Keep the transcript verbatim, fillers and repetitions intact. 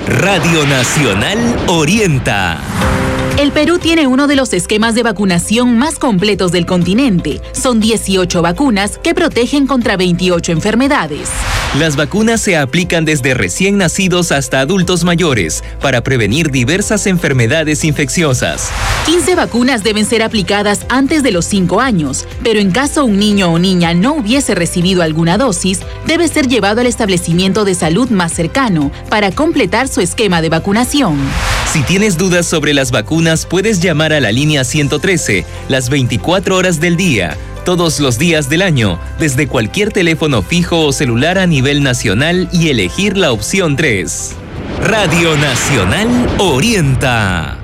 Radio Nacional orienta. El Perú tiene uno de los esquemas de vacunación más completos del continente. Son dieciocho vacunas que protegen contra veintiocho enfermedades. Las vacunas se aplican desde recién nacidos hasta adultos mayores para prevenir diversas enfermedades infecciosas. quince vacunas deben ser aplicadas antes de los cinco años, pero en caso un niño o niña no hubiese recibido alguna dosis, debe ser llevado al establecimiento de salud más cercano para completar su esquema de vacunación. Si tienes dudas sobre las vacunas, puedes llamar a la línea ciento trece las veinticuatro horas del día, todos los días del año, desde cualquier teléfono fijo o celular a nivel nacional y elegir la opción tres. Radio Nacional orienta.